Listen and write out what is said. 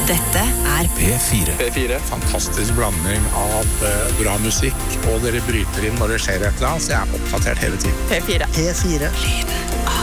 Dette P4. P4. Fantastisk blanding av bra musikk, og dere bryter inn når det skjer et eller annet, så jeg oppdatert hele tiden. P4. P4. Lyden